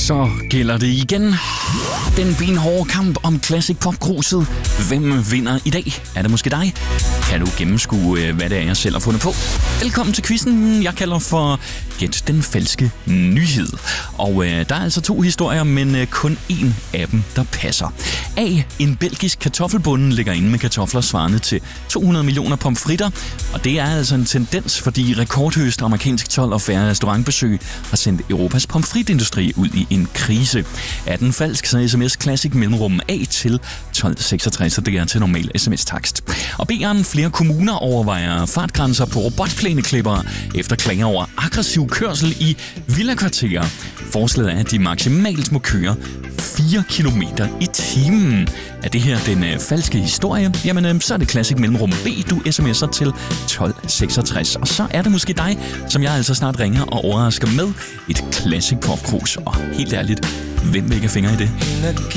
Så gælder det igen. Den benhårde kamp om Classic Pop-kruset. Hvem vinder i dag? Er det måske dig? Kan du gennemskue, hvad det er, jeg selv har fundet på? Velkommen til quizzen, jeg kalder for Gæt den falske nyhed. Og der er altså 2 historier, men kun én af dem, der passer. A. En belgisk kartoffelbonde ligger inde med kartofler svarende til 200 millioner pomfritter. Og det er altså en tendens, fordi rekordhøjst amerikansk told og færre restaurantbesøg har sendt Europas pomfritindustri ud i en krise. Er den falsk, så sms Classic mellemrum A til 1266, så det er til normal sms-takst. Og B'eren, flere kommuner overvejer fartgrænser på robotplæneklippere efter klager over aggressiv kørsel i villakvarterer. Forslaget er, at de maksimalt må køre 4 km i timen. Er det her den falske historie? Jamen, så er det Classic mellemrum B, du sms'er til 1266. Og så er det måske dig, som jeg altså snart ringer og overrasker med et Classic Pop-krus. Og helt ærligt, hvem vil ikke have fingre i det?